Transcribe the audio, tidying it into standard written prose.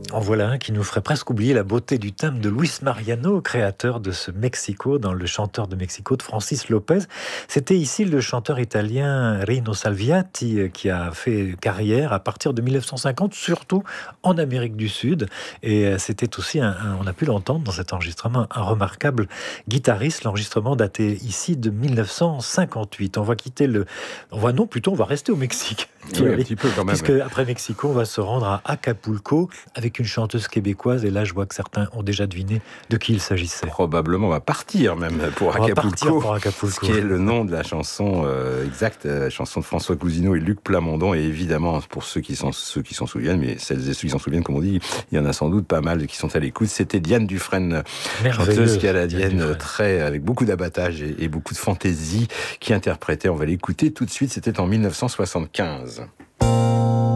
En voilà un qui nous ferait presque oublier la beauté du thème de Luis Mariano, créateur de ce Mexico, dans Le chanteur de Mexico de Francis Lopez. C'était ici le chanteur italien Rino Salviati qui a fait carrière à partir de 1950, surtout en Amérique du Sud. Et c'était aussi, on a pu l'entendre dans cet enregistrement, un remarquable guitariste. L'enregistrement daté ici de 1958. On va quitter on va rester au Mexique. Oui, un petit peu quand même. Puisque après Mexico, on va se rendre à Acapulco avec une chanteuse québécoise. Et là, je vois que certains ont déjà deviné de qui il s'agissait. Probablement, on va partir même pour On va Acapulco, partir pour Acapulco. ce qui est le nom de la chanson exacte, la chanson de François Cousineau et Luc Plamondon. Et évidemment, pour ceux qui s'en souviennent, mais celles et ceux qui s'en souviennent, comme on dit, il y en a sans doute pas mal qui sont à l'écoute. C'était Diane Dufresne, chanteuse canadienne, avec beaucoup d'abattage et beaucoup de fantaisie, qui interprétait. On va l'écouter tout de suite. C'était en 1975.